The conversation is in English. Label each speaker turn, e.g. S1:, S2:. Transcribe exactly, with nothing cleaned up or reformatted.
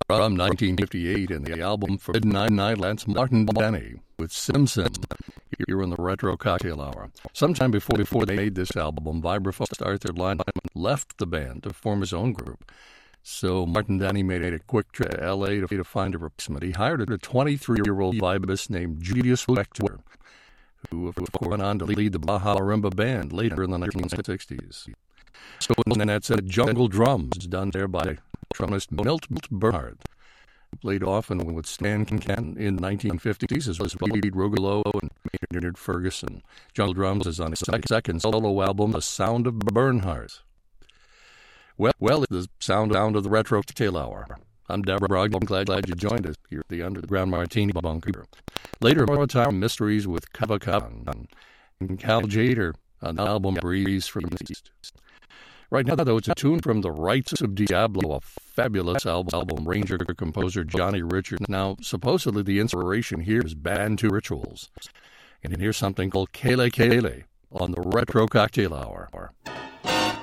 S1: from nineteen fifty-eight in the album Forbidden Nightlands, Martin Denny with Simpson here in the Retro Cocktail Hour. Sometime before before they made this album, vibraphonist Arthur Lyman left the band to form his own group. So Martin Denny made a quick trip to L A to, to find a replacement. He hired a twenty-three-year-old vibist named Julius Wechter, who of course went on to lead the Baja Marimba band later in the nineteen sixties. So and that's uh, Jungle Drums, done there by trombonist Milt Bernhardt, who played often with Stan Kenton in the nineteen fifties, as well as Pete Rugolo and Maynard Ferguson. Jungle Drums is on his second solo album, The Sound of Bernhardt. Well, well, it's the sound, sound of the Retro Cocktail Hour. I'm Deborah Brogg. I'm glad, glad you joined us here at the Underground Martini Bunker. Later, more time, Mysteries with Kava Kava and Cal Jader on the album Breeze from the East. Right now, though, it's a tune from The Rights of Diablo, a fabulous album, album Ranger composer Johnny Richards. Now, supposedly the inspiration here is Bantu rituals. And here's something called Kele Kele on the Retro Cocktail Hour.